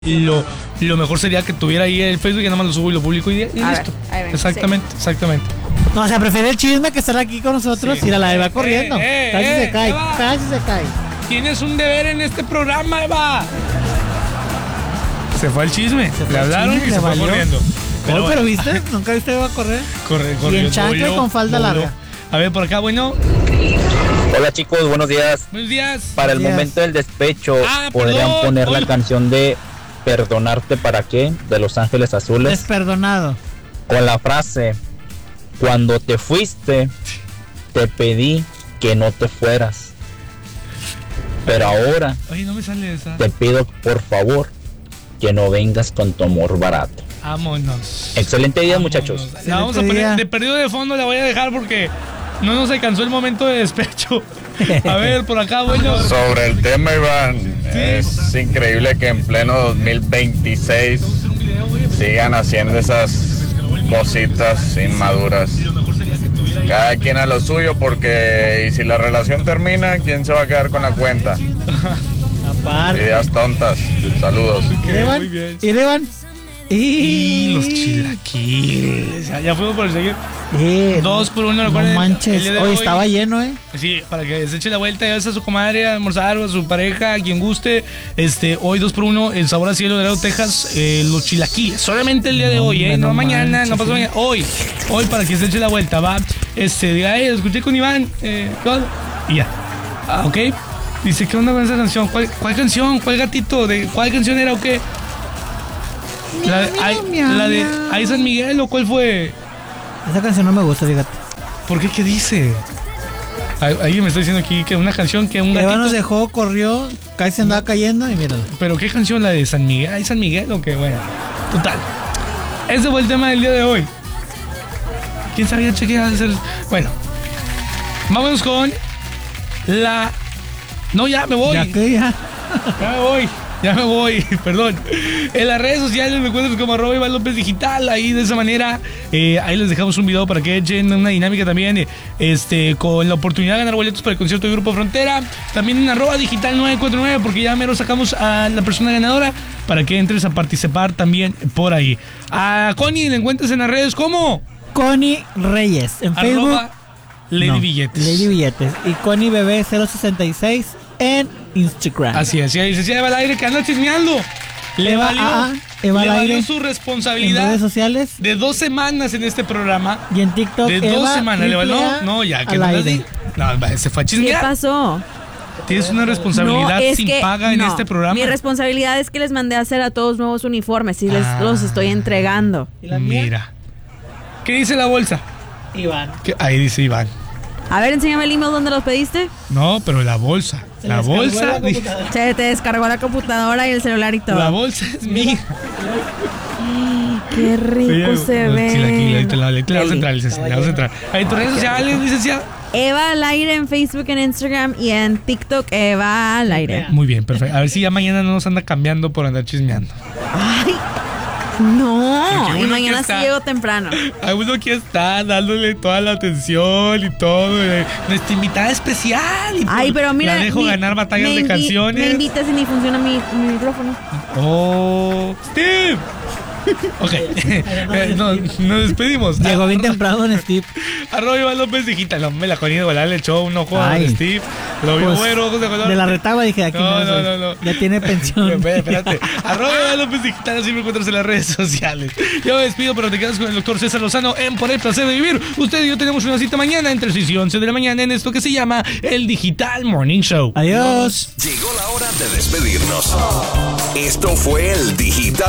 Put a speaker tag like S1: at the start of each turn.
S1: lo mejor sería que tuviera ahí el Facebook y nada más lo subo y lo publico y listo. Exactamente.
S2: No, o sea, prefiere el chisme que estar aquí con nosotros y la Eva corriendo. Casi se cae.
S1: Tienes un deber en este programa, Eva. Se fue el chisme. Le hablaron y se fue corriendo.
S2: Pero ¿viste? ¿Nunca viste a Eva correr?
S1: Corriendo.
S2: Y en chancla y con falda larga.
S1: A ver, por acá, bueno.
S3: Hola chicos, buenos días.
S1: Buenos días.
S3: Para el momento del despecho, podrían poner la canción de Perdonarte para qué, de Los Ángeles Azules.
S2: Desperdonado.
S3: Con la frase: cuando te fuiste, te pedí que no te fueras. Pero ahora,
S1: no me sale esa.
S3: Te pido por favor que no vengas con tu amor barato.
S1: Vámonos.
S3: Excelente día, muchachos.
S1: La vamos a poner de perdido de fondo, la voy a dejar porque no nos alcanzó el momento de despecho. A ver, por acá, bueno.
S4: Sobre el tema, Iván, es increíble que en pleno 2026 sigan haciendo esas cositas inmaduras. Cada quien a lo suyo, porque y si la relación termina, ¿quién se va a quedar con la cuenta? Ideas tontas. Saludos.
S2: ¿Y Levan?
S1: Y los chilaquiles. Ya fuimos por el seguir. 2 por 1.
S2: No manches. Hoy estaba lleno,
S1: Sí, para que se eche la vuelta y a a su comadre a almorzar o a su pareja, a quien guste. Hoy 2 por 1, el sabor a cielo de Laredo, Texas, los chilaquiles. Solamente el día de hoy, no mañana, manches, no pasó mañana. Hoy para que se eche la vuelta, va. Diga, lo escuché con Iván. Y ya. Ok. Dice, ¿qué onda con esa canción? ¿Cuál canción? ¿Cuál gatito? ¿Cuál canción era o qué? La de Ay San Miguel, ¿o cuál fue?
S2: Esa canción no me gusta, fíjate.
S1: ¿Por qué? ¿Qué dice? Alguien me está diciendo aquí que una canción que un gatito...
S2: Eva nos dejó, corrió, casi se andaba cayendo y míralo.
S1: ¿Pero qué canción? ¿La de San Miguel? ¿Ay San Miguel o qué? Bueno, total. Ese fue el tema del día de hoy. ¿Quién sabía qué iba a hacer? Bueno, vámonos con la... No, ya me voy. Ya me voy, perdón. En las redes sociales me encuentran como @Iván López Digital. Ahí de esa manera, ahí les dejamos un video para que echen una dinámica también, con la oportunidad de ganar boletos para el concierto de Grupo Frontera. También en @Digital949, porque ya mero sacamos a la persona ganadora para que entres a participar también por ahí. A Connie le encuentras en las redes como
S2: Connie Reyes en Facebook.
S1: Lady Billetes.
S2: Y Connie Bebé 066 en Instagram.
S1: Así es, licenciada Eva al Aire, que anda chismeando. Le valió su responsabilidad
S2: en redes sociales
S1: de 2 semanas en este programa.
S2: Y en TikTok
S1: de 2 semanas le valió. No, ya que no así. No, se fue a chismear.
S5: ¿Qué pasó?
S1: Tienes una responsabilidad sin paga en este programa.
S5: Mi responsabilidad es que les mandé a hacer a todos nuevos uniformes y los estoy entregando.
S1: Mira. ¿Qué dice la bolsa?
S2: Iván.
S1: Ahí dice Iván.
S5: A ver, enséñame el email donde los pediste.
S1: No, pero la bolsa. La bolsa.
S5: Se te descargó la computadora y el celular y todo.
S1: La bolsa es mía.
S5: Qué rico se ve.
S1: La vamos a entrar, licenciada. En tus redes sociales, licenciada.
S5: Eva al Aire en Facebook, en Instagram y en TikTok, Eva al Aire.
S1: Muy bien, perfecto. A ver si ya mañana no nos anda cambiando por andar chismeando.
S5: Ay, no. Y mañana sí llego temprano.
S1: Hay uno que está dándole toda la atención y todo. Nuestra invitada especial.
S5: Ay, pero mira.
S1: La dejo ganar batallas de canciones.
S5: Me invitas y ni funciona mi micrófono.
S1: Oh, Steve. Ok, nos despedimos.
S2: Llegó bien temprano en Steve.
S1: @Iván López Digital. No, me la Connie de volar le echó un ojo a Steve. Lo vio güero, ojos de color.
S2: De la retagua dije, aquí no. Ya tiene pensión.
S1: Espérate. @Iván López Digital, así me encuentras en las redes sociales. Yo me despido, pero te quedas con el doctor César Lozano en Por el Placer de Vivir. Usted y yo tenemos una cita mañana entre 6 y 11 de la mañana en esto que se llama el Digital Morning Show.
S2: Adiós.
S6: Llegó la hora de despedirnos. Esto fue el Digital